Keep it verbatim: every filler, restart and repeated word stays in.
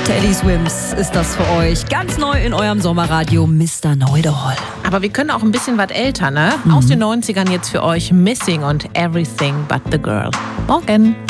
Teddy Swims ist das für euch. Ganz neu in eurem Sommerradio, Mister Know-it-all. Aber wir können auch ein bisschen was älter, ne? Mhm. Aus den neunzigern jetzt für euch Missing und Everything But The Girl. Morgen.